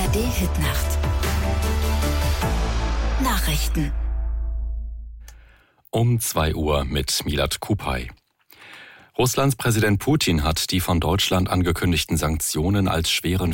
ARD-Hitnacht. Nachrichten. Um 2 Uhr mit Milad Kupay. Russlands Präsident Putin hat die von Deutschland angekündigten Sanktionen als schweren